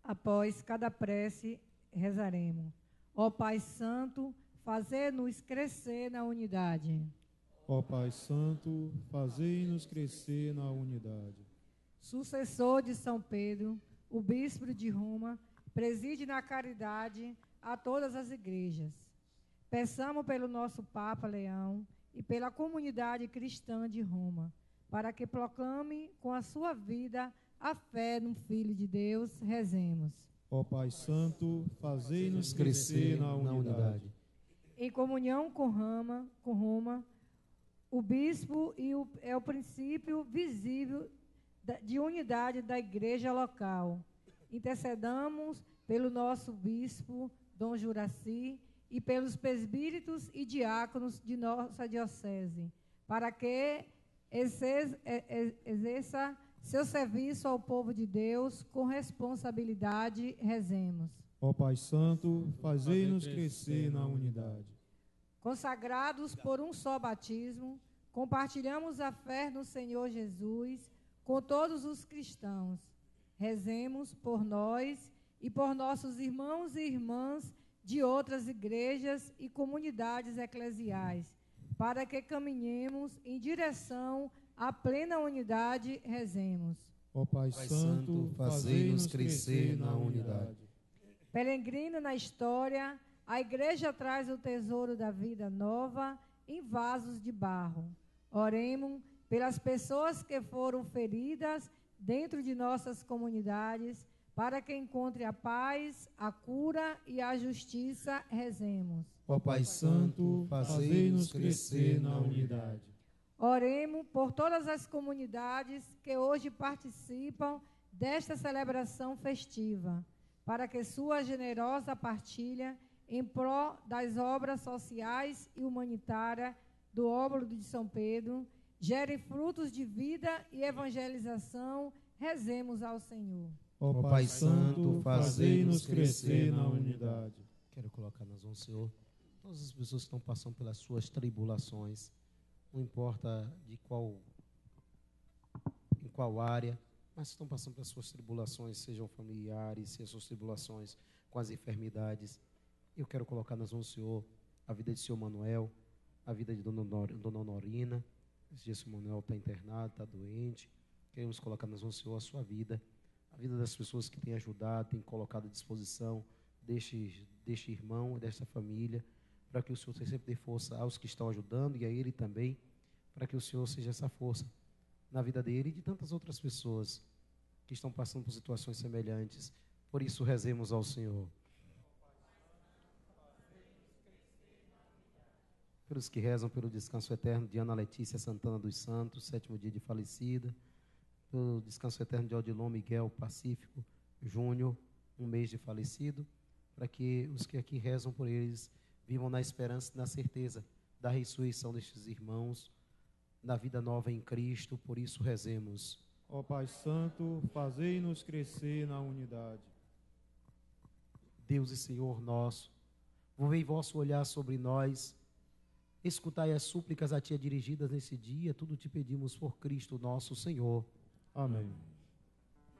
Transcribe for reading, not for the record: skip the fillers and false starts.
Após cada prece, rezaremos. Ó Pai Santo, fazei-nos crescer na unidade. Ó Pai Santo, fazei-nos crescer na unidade. Sucessor de São Pedro, o Bispo de Roma, preside na caridade a todas as igrejas. Peçamos pelo nosso Papa Leão e pela comunidade cristã de Roma, para que proclame com a sua vida a fé no Filho de Deus. Rezemos. Ó Pai Santo, fazei-nos crescer na unidade. Em comunhão com Roma, o Bispo é o princípio visível de unidade da igreja local. Intercedamos pelo nosso Bispo, Dom Juraci, e pelos presbíteros e diáconos de nossa diocese, para que exerça seu serviço ao povo de Deus com responsabilidade. Rezemos. Ó Pai Santo, fazei-nos crescer na unidade. Consagrados por um só batismo, compartilhamos a fé no Senhor Jesus com todos os cristãos. Rezemos por nós e por nossos irmãos e irmãs de outras igrejas e comunidades eclesiais, para que caminhemos em direção à plena unidade. Rezemos. Ó Pai Santo, fazei-nos crescer na unidade. Peregrino na história, a igreja traz o tesouro da vida nova em vasos de barro. Oremos pelas pessoas que foram feridas dentro de nossas comunidades, para que encontre a paz, a cura e a justiça. Rezemos. Ó Pai Santo, fazei-nos crescer na unidade. Oremos por todas as comunidades que hoje participam desta celebração festiva, para que sua generosa partilha em prol das obras sociais e humanitárias do Óbolo de São Pedro gere frutos de vida e evangelização. Rezemos ao Senhor. Ó Pai Santo, fazei-nos crescer na unidade. Quero colocar nas mãos do Senhor todas as pessoas que estão passando pelas suas tribulações, não importa em qual área, mas estão passando pelas suas tribulações, sejam familiares, sejam suas tribulações com as enfermidades. Eu quero colocar nas mãos do Senhor a vida de Senhor Manuel, a vida de Dona Honorina. Esse dia o Senhor Manuel está internado, está doente. Queremos colocar nas mãos do Senhor a sua vida, a vida das pessoas que têm ajudado, têm colocado à disposição deste irmão, desta família, para que o Senhor sempre dê força aos que estão ajudando e a ele também, para que o Senhor seja essa força na vida dele e de tantas outras pessoas que estão passando por situações semelhantes. Por isso, rezemos ao Senhor. Pelos que rezam pelo descanso eterno de Ana Letícia Santana dos Santos, 7º dia de falecida, pelo descanso eterno de Odilon Miguel Pacífico Júnior, 1 mês de falecido, para que os que aqui rezam por eles vivam na esperança e na certeza da ressurreição destes irmãos, na vida nova em Cristo. Por isso rezemos. Ó Pai Santo, fazei-nos crescer na unidade. Deus e Senhor nosso, volvei vosso olhar sobre nós, escutai as súplicas a Ti dirigidas nesse dia, tudo te pedimos por Cristo nosso Senhor. Amém.